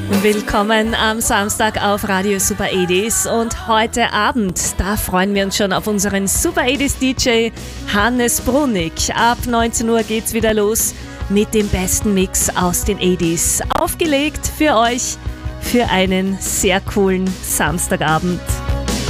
Willkommen am Samstag auf Radio Super 80s und heute Abend, da freuen wir uns schon auf unseren Super 80s DJ Hannes Brunnig. Ab 19 Uhr geht's wieder los mit dem besten Mix aus den 80s. Aufgelegt für euch für einen sehr coolen Samstagabend.